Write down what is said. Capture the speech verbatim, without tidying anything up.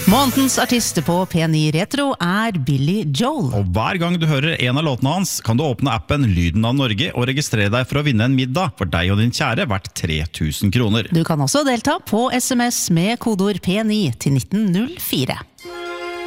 Månedens artist på P ni Retro er Billy Joel. Og hver gang du hører en av låtene hans, kan du åpne appen Lyden av Norge og registrere deg for å vinne en middag for deg og din kjære verdt tre tusen kroner. Du kan også delta på S M S med kodeord P ni til nitten null fire.